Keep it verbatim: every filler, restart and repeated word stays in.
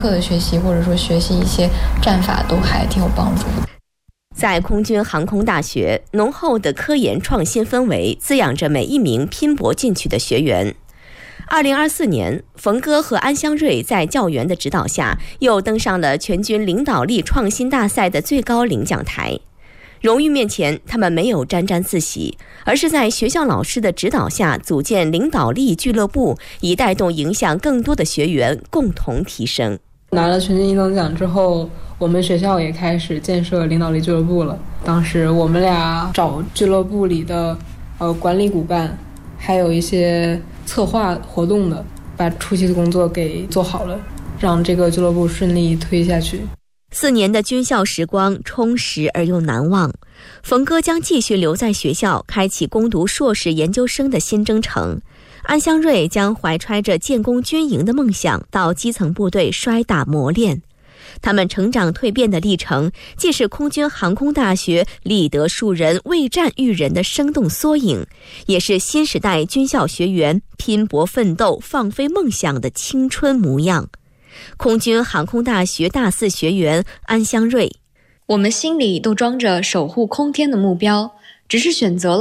课的学习，或者说学习一些战法都还挺有帮助的。 在空军航空大学，浓厚的科研创新氛围滋养着每一名拼搏进取的学员。二零二四年，冯哥和安湘瑞在教员的指导下，又登上了全军领导力创新大赛的最高领奖台。荣誉面前，他们没有沾沾自喜，而是在学校老师的指导下组建领导力俱乐部，以带动影响更多的学员共同提升。 拿了全军一等奖之后，我们学校也开始建设领导力俱乐部了。当时我们俩找俱乐部里的呃管理骨干，还有一些策划活动的，把初期的工作给做好了，让这个俱乐部顺利推下去。 四年的军校时光充实而又难忘，冯哥将继续留在学校，开启攻读硕士研究生的新征程。安湘瑞将怀揣着建功军营的梦想，到基层部队摔打磨练。他们成长蜕变的历程，既是空军航空大学立德树人、为战育人的生动缩影，也是新时代军校学员拼搏奋斗、放飞梦想的青春模样。空军航空大学大四学员安湘瑞： 我们心里都装着守护空天的目标，只是选择了